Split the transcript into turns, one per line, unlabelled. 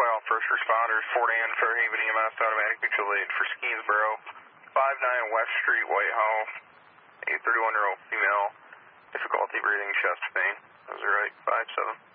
all first responders. Fort Ann, Fairhaven EMS, automatic mutual aid for Skeensboro. 59 West Street, Whitehall. A 31-year-old female. Difficulty breathing, chest pain. That was right, 57.